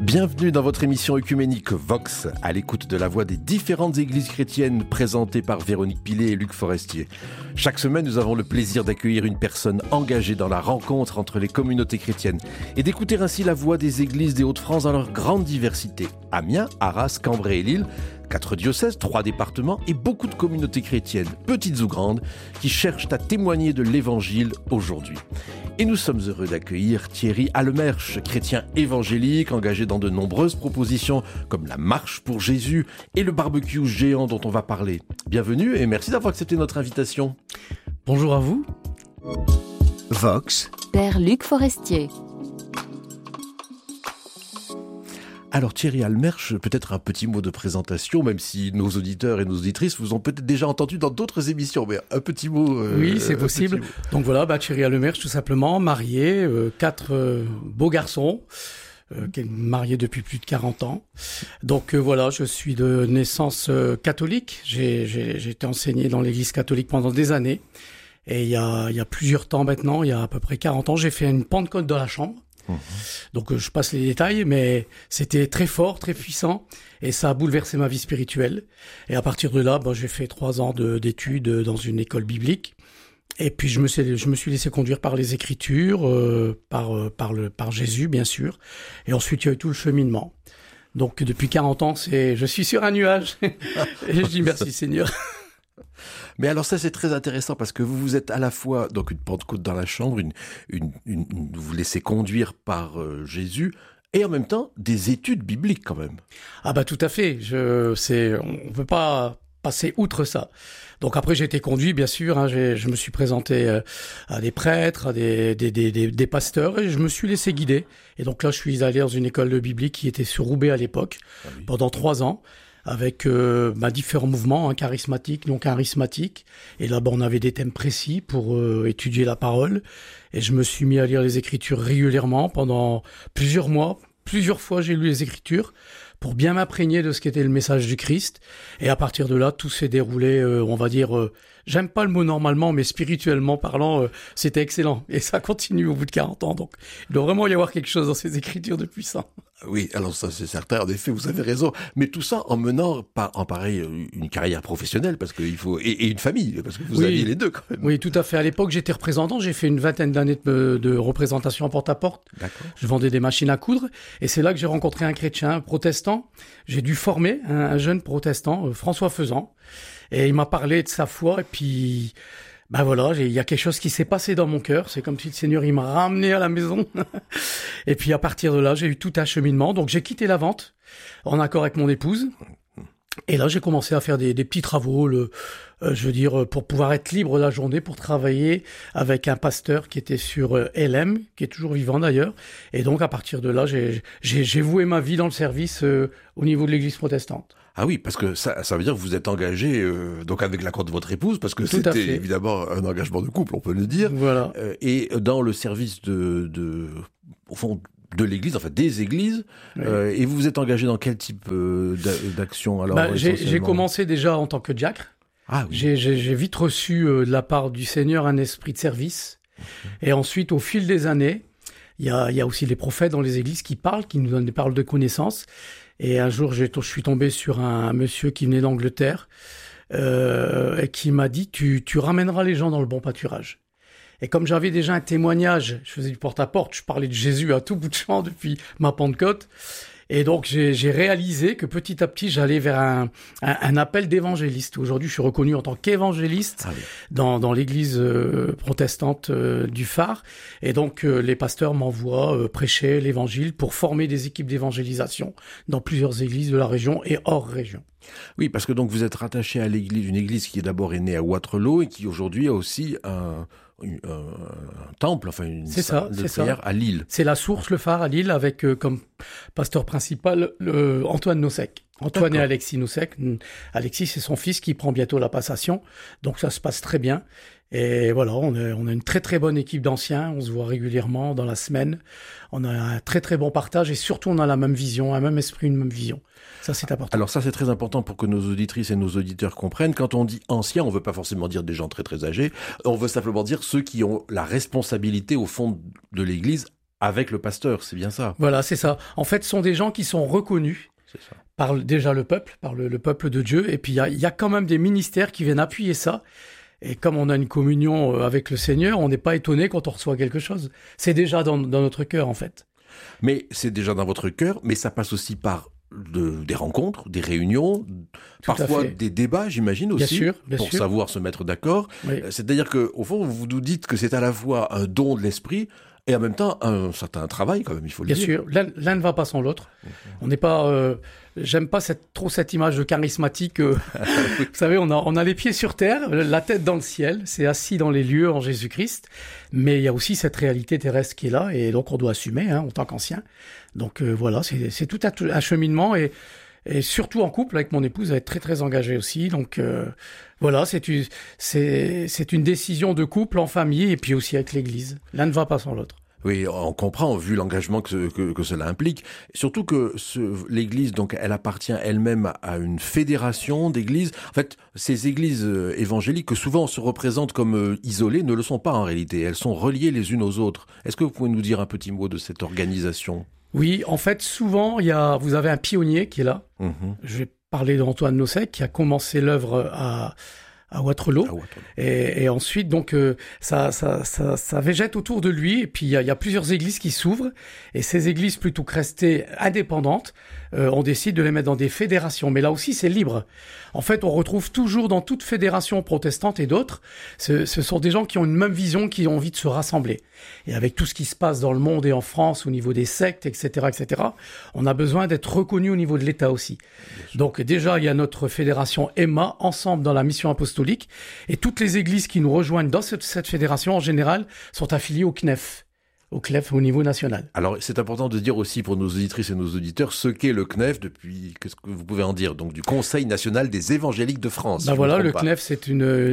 Bienvenue dans votre émission œcuménique Vox, à l'écoute de la voix des différentes églises chrétiennes présentées par Véronique Pilet et Luc Forestier. Chaque semaine, nous avons le plaisir d'accueillir une personne engagée dans la rencontre entre les communautés chrétiennes et d'écouter ainsi la voix des églises des Hauts-de-France dans leur grande diversité. Amiens, Arras, Cambrai et Lille, 4 diocèses, 3 départements et beaucoup de communautés chrétiennes, petites ou grandes, qui cherchent à témoigner de l'Évangile aujourd'hui. Et nous sommes heureux d'accueillir Thierry Allemerche, chrétien évangélique, engagé dans de nombreuses propositions comme la Marche pour Jésus et le barbecue géant dont on va parler. Bienvenue et merci d'avoir accepté notre invitation. Bonjour à vous. Vox. Père Luc Forestier. Alors Thierry Allemerche, peut-être un petit mot de présentation, même si nos auditeurs et nos auditrices vous ont peut-être déjà entendu dans d'autres émissions, mais un petit mot. Oui, c'est possible. Donc voilà, Thierry Allemerche tout simplement, marié, 4 beaux garçons, marié depuis plus de 40 ans. Donc voilà, je suis de naissance catholique, j'ai été enseigné dans l'église catholique pendant des années, et il y a plusieurs temps maintenant, il y a à peu près 40 ans, j'ai fait une Pentecôte dans la chambre. Donc je passe les détails, mais c'était très fort, très puissant, et ça a bouleversé ma vie spirituelle. Et à partir de là, j'ai fait 3 ans d'études dans une école biblique. Et puis je me suis laissé conduire par les Écritures, par Jésus bien sûr. Et ensuite il y a eu tout le cheminement. Donc depuis 40 ans, je suis sur un nuage. Et je dis merci Seigneur. Mais alors ça c'est très intéressant parce que vous êtes à la fois donc une Pentecôte dans la chambre, vous vous laissez conduire par Jésus et en même temps des études bibliques quand même. Ah tout à fait, on peut pas passer outre ça. Donc après j'ai été conduit bien sûr, je me suis présenté à des prêtres, à des pasteurs et je me suis laissé guider. Et donc là je suis allé dans une école de biblique qui était sur Roubaix à l'époque, pendant 3 ans. Avec différents mouvements, charismatiques, non charismatiques. Et là-bas, on avait des thèmes précis pour étudier la parole. Et je me suis mis à lire les Écritures régulièrement pendant plusieurs mois. Plusieurs fois, j'ai lu les Écritures pour bien m'imprégner de ce qu'était le message du Christ. Et à partir de là, tout s'est déroulé, on va dire, j'aime pas le mot normalement, mais spirituellement parlant, c'était excellent. Et ça continue au bout de 40 ans. Donc, il doit vraiment y avoir quelque chose dans ces Écritures de puissant. Oui, alors ça c'est certain, en effet, vous avez raison. Mais tout ça en menant en pareil une carrière professionnelle, parce qu'il faut et une famille, parce que vous aviez les deux quand même. Oui, tout à fait. À l'époque, j'étais représentant. J'ai fait une 20aine d'années de représentation en porte-à-porte. D'accord. Je vendais des machines à coudre, et c'est là que j'ai rencontré un chrétien, un protestant. J'ai dû former un jeune protestant, François Faisan, et il m'a parlé de sa foi. Et puis, voilà, il y a quelque chose qui s'est passé dans mon cœur. C'est comme si le Seigneur, il m'a ramené à la maison. Et puis, à partir de là, j'ai eu tout un cheminement. Donc, j'ai quitté la vente en accord avec mon épouse. Et là, j'ai commencé à faire des petits travaux, pour pouvoir être libre la journée, pour travailler avec un pasteur qui était sur LM, qui est toujours vivant d'ailleurs. Et donc, à partir de là, j'ai voué ma vie dans le service au niveau de l'église protestante. Ah oui, parce que ça veut dire que vous êtes engagé donc avec l'accord de votre épouse, parce que c'était évidemment un engagement de couple, on peut le dire. Voilà. Et dans le service au fond, de l'église, enfin des églises. Oui. Et vous vous êtes engagé dans quel type d'action alors j'ai commencé déjà en tant que diacre. Ah oui. J'ai vite reçu de la part du Seigneur un esprit de service. Et ensuite, au fil des années, il y a aussi les prophètes dans les églises qui nous donnent des paroles de connaissance. Et un jour, je suis tombé sur un monsieur qui venait d'Angleterre et qui m'a dit « Tu ramèneras les gens dans le bon pâturage ». Et comme j'avais déjà un témoignage, je faisais du porte-à-porte, je parlais de Jésus à tout bout de champ depuis ma Pentecôte. Et donc, j'ai réalisé que petit à petit, j'allais vers un appel d'évangéliste. Aujourd'hui, je suis reconnu en tant qu'évangéliste dans l'église protestante du Phare. Et donc, les pasteurs m'envoient prêcher l'évangile pour former des équipes d'évangélisation dans plusieurs églises de la région et hors région. Oui, parce que donc vous êtes rattaché à une église qui d'abord est née à Waterloo et qui aujourd'hui a aussi un temple, enfin une salle de prière à Lille. C'est la source, le Phare à Lille, avec comme pasteur principal Antoine Nosek. Antoine et Alexis Nosek. Alexis, c'est son fils qui prend bientôt la passation. Donc ça se passe très bien. Et voilà, on a une très très bonne équipe d'anciens. On se voit régulièrement dans la semaine. On a un très très bon partage et surtout on a la même vision, un même esprit, une même vision. Ça, c'est important. Alors ça, c'est très important pour que nos auditrices et nos auditeurs comprennent. Quand on dit anciens, on veut pas forcément dire des gens très très âgés. On veut simplement dire ceux qui ont la responsabilité au fond de l'Église Avec le pasteur, c'est bien ça. Voilà, c'est ça. En fait, ce sont des gens qui sont reconnus C'est ça. par déjà le peuple, par le peuple de Dieu. Et puis, il y a quand même des ministères qui viennent appuyer ça. Et comme on a une communion avec le Seigneur, on n'est pas étonné quand on reçoit quelque chose. C'est déjà dans notre cœur, en fait. Mais c'est déjà dans votre cœur, mais ça passe aussi par des rencontres, des réunions, parfois des débats, j'imagine aussi, bien pour sûr. savoir se mettre d'accord. Oui. C'est-à-dire qu'au fond, vous nous dites que c'est à la fois un don de l'esprit et en même temps un certain travail quand même, il faut le Bien dire. sûr, l'un ne va pas sans l'autre. On n'est pas... j'aime pas trop cette image de charismatique. Vous savez, on a les pieds sur terre, la tête dans le ciel, c'est assis dans les lieux en Jésus-Christ, mais il y a aussi cette réalité terrestre qui est là, et donc on doit assumer en tant qu'ancien. Donc voilà, c'est tout un cheminement, et surtout en couple avec mon épouse, elle est très très engagée aussi. Donc voilà, c'est une décision de couple en famille, et puis aussi avec l'Église. L'un ne va pas sans l'autre. Oui, on comprend, vu l'engagement que cela implique. Surtout que l'Église, donc, elle appartient elle-même à une fédération d'églises. En fait, ces églises évangéliques, que souvent on se représente comme isolées, ne le sont pas en réalité. Elles sont reliées les unes aux autres. Est-ce que vous pouvez nous dire un petit mot de cette organisation ? Oui, en fait, souvent, vous avez un pionnier qui est là. Je vais parler d'Antoine Nosek, qui a commencé l'œuvre à Waterloo. Et ensuite, donc, ça végète autour de lui. Et puis, il y a plusieurs églises qui s'ouvrent. Et ces églises, plutôt que rester indépendantes, on décide de les mettre dans des fédérations. Mais là aussi, c'est libre. En fait, on retrouve toujours dans toute fédération protestante et d'autres, ce sont des gens qui ont une même vision, qui ont envie de se rassembler. Et avec tout ce qui se passe dans le monde et en France au niveau des sectes, etc., on a besoin d'être reconnu au niveau de l'État aussi. Donc déjà, il y a notre fédération EMA, ensemble dans la mission apostolique, et toutes les églises qui nous rejoignent dans cette fédération, en général, sont affiliées au CNEF au niveau national. Alors, c'est important de dire aussi pour nos auditrices et nos auditeurs ce qu'est le CNEF qu'est-ce que vous pouvez en dire? Donc, du Conseil national des évangéliques de France. Voilà, le CNEF, c'est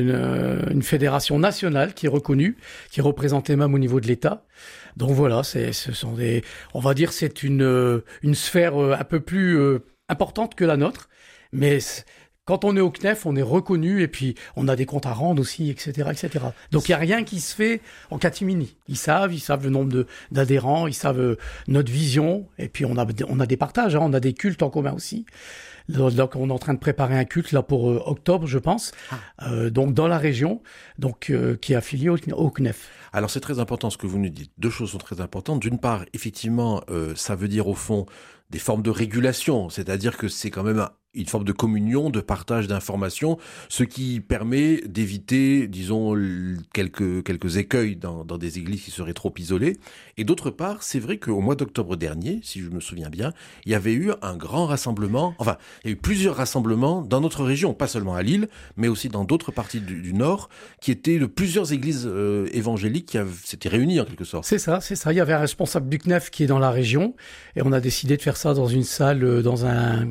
une fédération nationale qui est reconnue, qui est représentée même au niveau de l'État. Donc voilà, ce sont on va dire, c'est une sphère un peu plus importante que la nôtre, mais quand on est au CNEF, on est reconnu, et puis on a des comptes à rendre aussi, etc., etc. Donc il n'y a rien qui se fait en catimini. Ils savent le nombre d'adhérents, ils savent notre vision, et puis on a des partages, on a des cultes en commun aussi. Donc on est en train de préparer un culte là pour octobre, je pense, donc dans la région, donc qui est affilié au CNEF. Alors c'est très important ce que vous nous dites. Deux choses sont très importantes. D'une part, effectivement, ça veut dire au fond des formes de régulation, c'est-à-dire que c'est quand même une forme de communion, de partage d'informations, ce qui permet d'éviter, disons, quelques écueils dans des églises qui seraient trop isolées. Et d'autre part, c'est vrai qu'au mois d'octobre dernier, si je me souviens bien, il y avait eu un grand rassemblement, enfin, il y a eu plusieurs rassemblements dans notre région, pas seulement à Lille, mais aussi dans d'autres parties du Nord, qui étaient de plusieurs églises évangéliques qui s'étaient réunies en quelque sorte. C'est ça. Il y avait un responsable du CNEF qui est dans la région, et on a décidé de faire ça dans une salle, dans un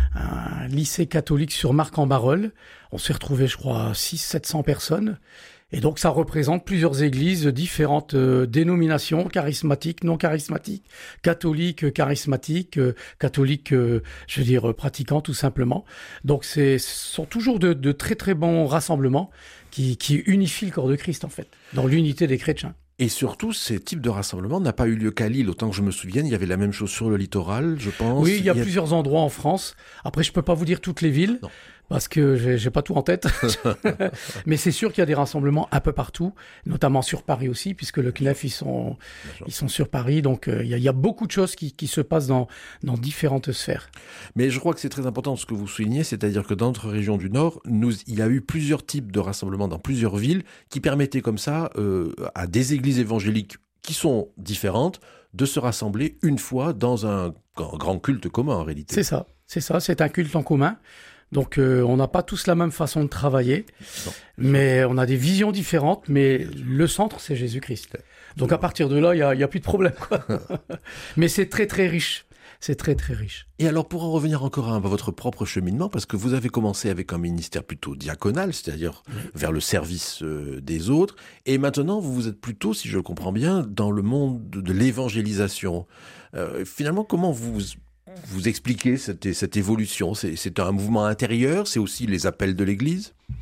lycée catholique sur Marc-en-Barœul. On s'est retrouvé, je crois, 600-700 personnes. Et donc, ça représente plusieurs églises, différentes dénominations, charismatiques, non charismatiques, catholiques, charismatiques, catholiques, je veux dire, pratiquants, tout simplement. Donc, ce sont toujours de très, très bons rassemblements qui unifient le corps de Christ, en fait, dans l'unité des chrétiens. Et surtout, ces types de rassemblements n'ont pas eu lieu qu'à Lille. Autant que je me souvienne, il y avait la même chose sur le littoral, je pense. Oui, il y a plusieurs endroits en France. Après, je peux pas vous dire toutes les villes. Non. Parce que j'ai pas tout en tête. Mais c'est sûr qu'il y a des rassemblements un peu partout, notamment sur Paris aussi, puisque le CNEF, ils sont sur Paris. Donc, il y a beaucoup de choses qui se passent dans différentes sphères. Mais je crois que c'est très important ce que vous soulignez, c'est-à-dire que dans notre région du Nord, il y a eu plusieurs types de rassemblements dans plusieurs villes qui permettaient comme ça à des églises évangéliques qui sont différentes de se rassembler une fois dans un grand culte commun en réalité. C'est ça, c'est un culte en commun. Donc on n'a pas tous la même façon de travailler, mais on a des visions différentes, mais le centre, c'est Jésus-Christ. Donc à partir de là, il y a plus de problème, quoi. Mais c'est très très riche. C'est très très riche. Et alors pour en revenir encore à votre propre cheminement, parce que vous avez commencé avec un ministère plutôt diaconal, c'est-à-dire vers le service des autres, et maintenant vous êtes plutôt, si je le comprends bien, dans le monde de l'évangélisation. Finalement, comment vous expliquez cette évolution? C'est un mouvement intérieur, c'est aussi les appels de l'Église?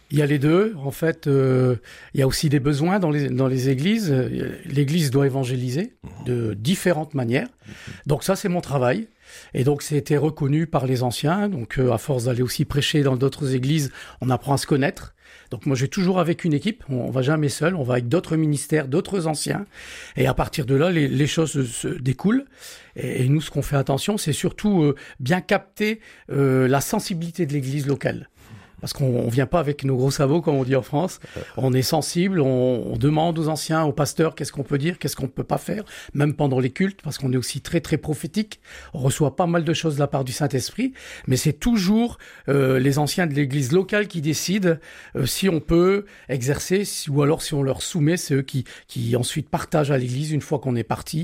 Il y a les deux. En fait, il y a aussi des besoins dans les églises. L'église doit évangéliser de différentes manières. Donc ça, c'est mon travail. Et donc, c'était reconnu par les anciens. Donc, à force d'aller aussi prêcher dans d'autres églises, on apprend à se connaître. Donc, moi, je vais toujours avec une équipe. On va jamais seul. On va avec d'autres ministères, d'autres anciens. Et à partir de là, les choses se découlent. Et nous, ce qu'on fait attention, c'est surtout bien capter la sensibilité de l'église locale. Parce qu'on vient pas avec nos gros sabots, comme on dit en France. On est sensible, on demande aux anciens, aux pasteurs, qu'est-ce qu'on peut dire, qu'est-ce qu'on peut pas faire, même pendant les cultes, parce qu'on est aussi très, très prophétique. On reçoit pas mal de choses de la part du Saint-Esprit, mais c'est toujours les anciens de l'église locale qui décident si on peut exercer, ou alors si on leur soumet, c'est eux qui ensuite partagent à l'église une fois qu'on est parti.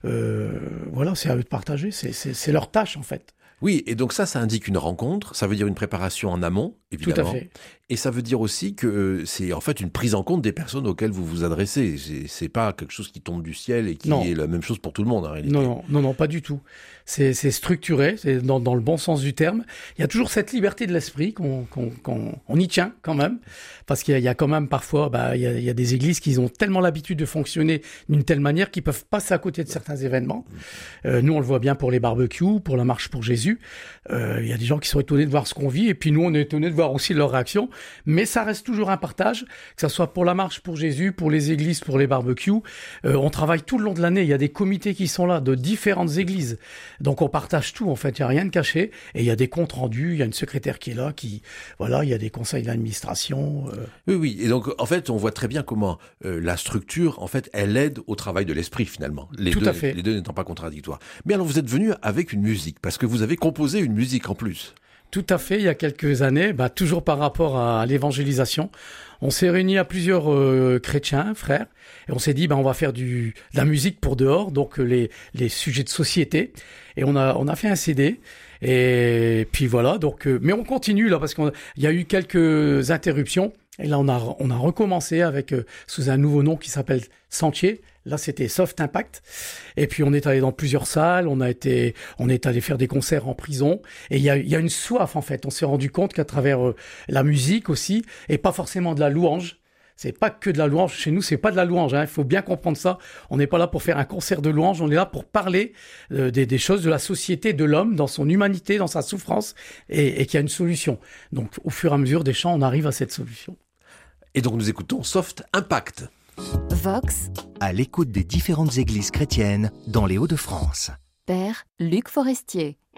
Voilà, c'est à eux de partager, c'est leur tâche en fait. Oui, et donc ça indique une rencontre, ça veut dire une préparation en amont, évidemment. Tout à fait. Et ça veut dire aussi que c'est en fait une prise en compte des personnes auxquelles vous vous adressez. C'est pas quelque chose qui tombe du ciel et qui est la même chose pour tout le monde en réalité. Non, pas du tout. C'est structuré, c'est dans le bon sens du terme. Il y a toujours cette liberté de l'esprit qu'on y tient quand même, parce qu'il y a quand même parfois, il y a des églises qui ont tellement l'habitude de fonctionner d'une telle manière qu'ils peuvent passer à côté de certains événements. Nous, on le voit bien pour les barbecues, pour la marche pour Jésus. Il y a des gens qui sont étonnés de voir ce qu'on vit, et puis nous, on est étonnés de voir aussi leur réaction. Mais ça reste toujours un partage, que ce soit pour la marche pour Jésus, pour les églises, pour les barbecues. On travaille tout le long de l'année. Il y a des comités qui sont là, de différentes églises. Donc on partage tout, en fait. Il n'y a rien de caché. Et il y a des comptes rendus. Il y a une secrétaire qui est là, il y a des conseils d'administration. Oui. Et donc, en fait, on voit très bien comment la structure, en fait, elle aide au travail de l'esprit, finalement. Les deux n'étant pas contradictoires. Mais alors, vous êtes venu avec une musique, parce que vous avez composé une musique en plus. Tout à fait, il y a quelques années, toujours par rapport à l'évangélisation, on s'est réunis à plusieurs chrétiens, frères, et on s'est dit on va faire de la musique pour dehors, donc les sujets de société, et on a fait un CD, et puis voilà, donc mais on continue là parce qu'il y a eu quelques interruptions, et là on a recommencé avec sous un nouveau nom qui s'appelle Sentier. Là, c'était Soft Impact. Et puis, on est allé dans plusieurs salles. On est allé faire des concerts en prison. Et il y a une soif, en fait. On s'est rendu compte qu'à travers la musique aussi, et pas forcément de la louange. C'est pas que de la louange. Chez nous, c'est pas de la louange. Il faut bien comprendre ça. On n'est pas là pour faire un concert de louange. On est là pour parler des choses de la société, de l'homme, dans son humanité, dans sa souffrance, et qu'il y a une solution. Donc, au fur et à mesure des chants, on arrive à cette solution. Et donc, nous écoutons Soft Impact. Vox, à l'écoute des différentes églises chrétiennes dans les Hauts-de-France. Père Luc Forestier.